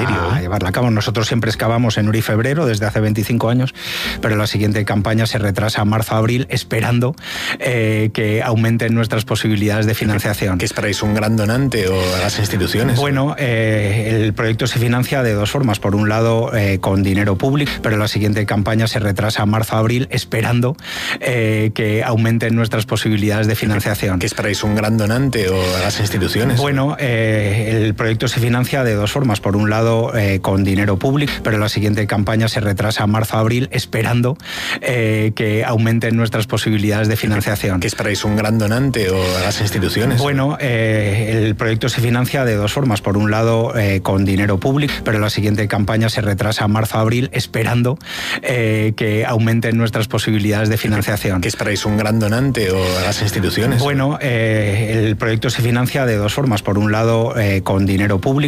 a llevarla a cabo. Nosotros siempre excavamos en enero-febrero desde hace 25 años, pero la siguiente campaña se retrasa a marzo-abril, esperando que aumenten nuestras posibilidades de financiación. ¿Qué esperáis, un gran donante o a las instituciones? Bueno, el proyecto se financia de dos formas. Por un lado, con dinero público, pero la siguiente campaña se retrasa a marzo-abril, esperando que aumenten nuestras posibilidades de financiación. ¿Qué esperáis, un gran donante o a las instituciones? Bueno, el proyecto se financia de dos formas. Por un lado, con dinero público, pero la siguiente campaña se retrasa a marzo-abril, esperando que aumenten nuestras posibilidades de financiación. ¿Qué esperáis, un gran donante o a las instituciones? Bueno, el proyecto se financia de dos formas. Por un lado, con dinero público, pero la siguiente campaña se retrasa a marzo-abril, esperando que aumenten nuestras posibilidades de financiación. ¿Qué esperáis, un gran donante o a las instituciones? Bueno, el proyecto se financia de dos formas. Por un lado, con dinero público,